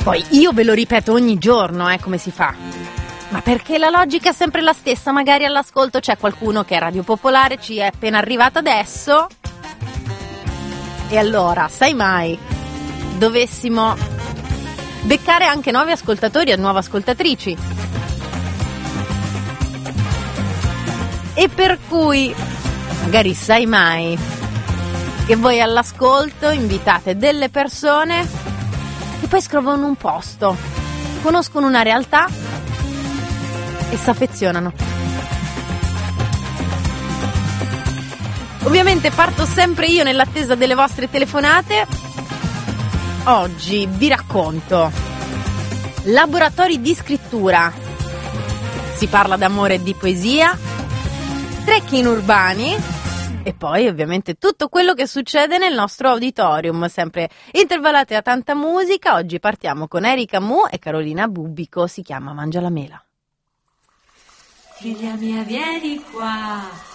Poi io ve lo ripeto ogni giorno, come si fa. Ma perché la logica è sempre la stessa, magari all'ascolto c'è qualcuno che è Radio Popolare, ci è appena arrivato adesso. E allora, sai mai, dovessimo beccare anche nuovi ascoltatori e nuove ascoltatrici. E per cui, magari sai mai, che voi all'ascolto invitate delle persone che poi scrivono un posto, conoscono una realtà e si affezionano. Ovviamente parto sempre io nell'attesa delle vostre telefonate. Oggi vi racconto laboratori di scrittura, si parla d'amore e di poesia, trekking urbani e poi ovviamente tutto quello che succede nel nostro auditorium, sempre intervallate a tanta musica. Oggi partiamo con Erika Mu e Carolina Bubico, si chiama Mangia la mela. Figlia mia, vieni qua.